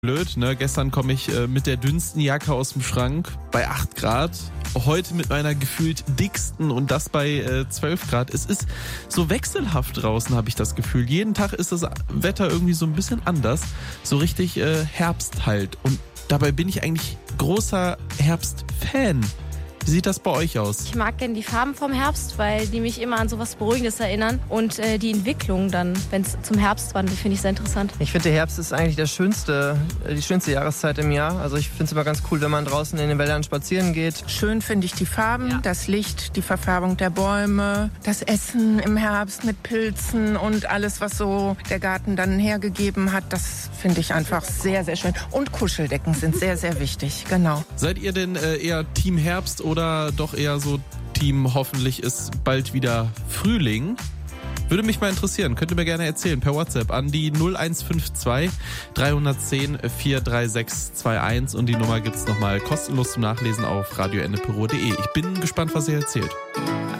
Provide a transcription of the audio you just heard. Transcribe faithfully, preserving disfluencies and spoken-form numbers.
Blöd, ne? Gestern komme ich äh, mit der dünnsten Jacke aus dem Schrank bei acht Grad. Heute mit meiner gefühlt dicksten und das bei äh, zwölf Grad. Es ist so wechselhaft draußen, habe ich das Gefühl. Jeden Tag ist das Wetter irgendwie so ein bisschen anders. So richtig äh, Herbst halt. Und dabei bin ich eigentlich großer Herbst-Fan. Wie sieht das bei euch aus? Ich mag gerne die Farben vom Herbst, weil die mich immer an so was Beruhigendes erinnern. Und äh, die Entwicklung dann, wenn es zum Herbst wandelt, finde ich sehr interessant. Ich finde, der Herbst ist eigentlich der schönste, die schönste Jahreszeit im Jahr. Also ich finde es immer ganz cool, wenn man draußen in den Wäldern spazieren geht. Schön finde ich die Farben, ja. Das Licht, die Verfärbung der Bäume, das Essen im Herbst mit Pilzen und alles, was so der Garten dann hergegeben hat. Das finde ich einfach sehr, sehr schön. Und Kuscheldecken sind sehr, sehr wichtig, genau. Seid ihr denn äh, eher Team Herbst oder doch eher so Team, hoffentlich ist bald wieder Frühling? Würde mich mal interessieren. Könnt ihr mir gerne erzählen per WhatsApp an die null eins fünf zwei drei eins null vier drei sechs zwei eins und die Nummer gibt's nochmal kostenlos zum Nachlesen auf radio ende pyro punkt de. Ich bin gespannt, was ihr erzählt.